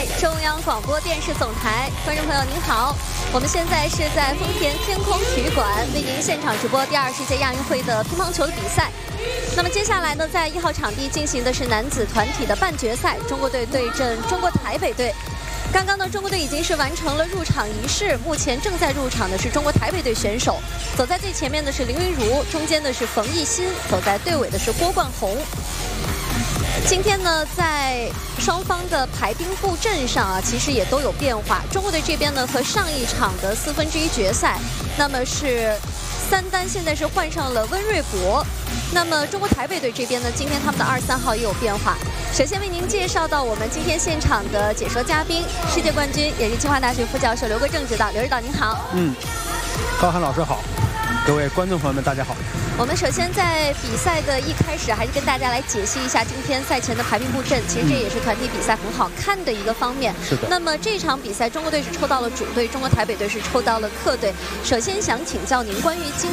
台，中央广播电视总台，观众朋友您好，我们现在是在丰田天空体育馆为您现场直播第20届亚运会的乒乓球的比赛。那么接下来呢，在1号场地进行的是男子团体的半决赛，中国队对阵中国台北队。刚刚呢，中国队已经是完成了入场仪式，目前正在入场的是中国台北队选手。走在最前面的是林昀儒，中间的是冯艺昕，走在队尾的是郭冠宏。今天呢，在双方的排兵布阵上啊，其实也都有变化。中国队这边呢，和上一场的1/4决赛，那么是3单现在是换上了温瑞博。那么中国台北队这边呢，今天他们的23号也有变化。首先为您介绍到我们今天现场的解说嘉宾，世界冠军，也是清华大学副教授刘国正指导。刘指导您好。 高涵老师好，各位观众朋友们大家好。 我们首先在比赛的一开始，还是跟大家来解析一下今天赛前的排兵布阵。其实这也是团体比赛很好看的一个方面。 是的。 那么这场比赛，中国队是抽到了主队，中国台北队是抽到了客队。首先想请教您关于今